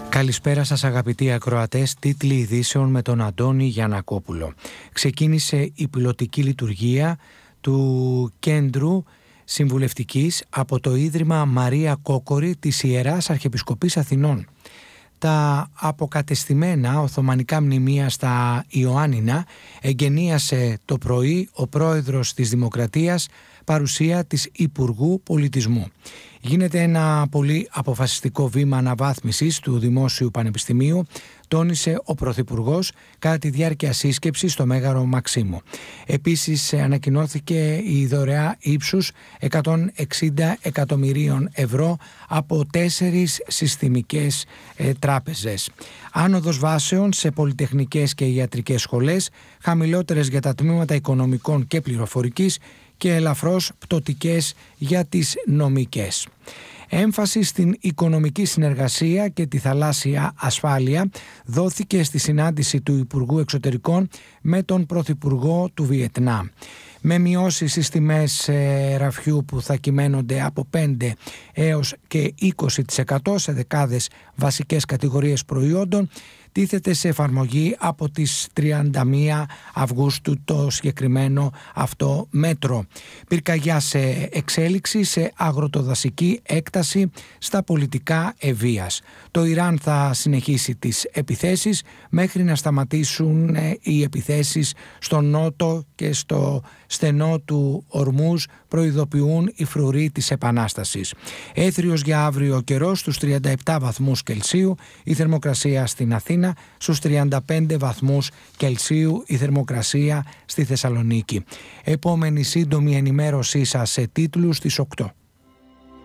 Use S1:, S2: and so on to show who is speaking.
S1: Καλησπέρα σας αγαπητοί ακροατές, τίτλοι ειδήσεων με τον Αντώνη Γιαννακόπουλο. Ξεκίνησε η πιλωτική λειτουργία του Κέντρου Συμβουλευτικής από το Ίδρυμα Μαρία Κόκορη της Ιεράς Αρχιεπισκοπής Αθηνών. Τα αποκατεστημένα Οθωμανικά μνημεία στα Ιωάννινα εγκαινίασε το πρωί ο πρόεδρος της Δημοκρατίας παρουσία της Υπουργού Πολιτισμού. Γίνεται ένα πολύ αποφασιστικό βήμα αναβάθμισης του Δημόσιου Πανεπιστημίου, τόνισε ο Πρωθυπουργός κατά τη διάρκεια σύσκεψης στο Μέγαρο Μαξίμου. Επίσης ανακοινώθηκε η δωρεά ύψους 160 εκατομμυρίων ευρώ από 4 συστημικές τράπεζες. Άνοδος βάσεων σε πολυτεχνικές και ιατρικές σχολές, χαμηλότερες για τα τμήματα οικονομικών και πληροφορικής και ελαφρώς πτωτικές για τις νομικές. Έμφαση στην οικονομική συνεργασία και τη θαλάσσια ασφάλεια δόθηκε στη συνάντηση του Υπουργού Εξωτερικών με τον Πρωθυπουργό του Βιετνάμ. Με μειώσεις στις τιμές ραφιού που θα κυμαίνονται από 5 έως και 20% σε δεκάδες βασικές κατηγορίες προϊόντων, τίθεται σε εφαρμογή από τις 31 Αυγούστου το συγκεκριμένο αυτό μέτρο. Πυρκαγιά σε εξέλιξη σε αγροτοδασική έκταση στα πολιτικά ευβίας. Το Ιράν θα συνεχίσει τις επιθέσεις μέχρι να σταματήσουν οι επιθέσεις στο νότο και στο στενό του Ορμούζ, προειδοποιούν οι φρουροί της Επανάστασης. Έθριος για αύριο καιρός στους 37 βαθμούς Κελσίου, η θερμοκρασία στην Αθήνα, στους 35 βαθμούς Κελσίου η θερμοκρασία στη Θεσσαλονίκη. Επόμενη σύντομη ενημέρωσή σας σε τίτλους στις 8.